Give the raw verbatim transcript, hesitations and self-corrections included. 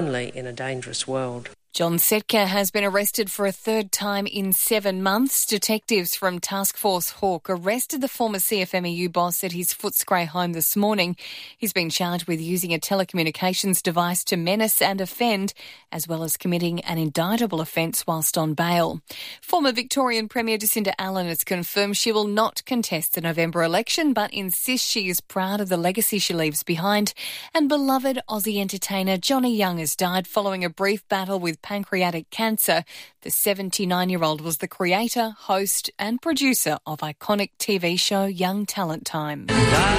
only in a dangerous world. John Setka has been arrested for a third time in seven months. Detectives from Task Force Hawk arrested the former C F M E U boss at his Footscray home this morning. He's been charged with using a telecommunications device to menace and offend, as well as committing an indictable offence whilst on bail. Former Victorian Premier Jacinda Allen has confirmed she will not contest the November election, but insists she is proud of the legacy she leaves behind. And beloved Aussie entertainer Johnny Young has died following a brief battle with pancreatic cancer. The seventy-nine-year-old was the creator, host and producer of iconic T V show Young Talent Time.